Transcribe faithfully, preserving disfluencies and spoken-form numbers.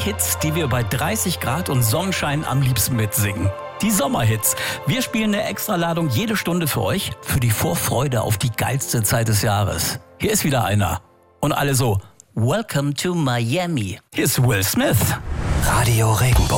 Hits, die wir bei dreißig Grad und Sonnenschein am liebsten mitsingen. Die Sommerhits. Wir spielen eine Extraladung jede Stunde für euch, für die Vorfreude auf die geilste Zeit des Jahres. Hier ist wieder einer. Und alle so, Welcome to Miami. Hier ist Will Smith. Radio Regenbogen.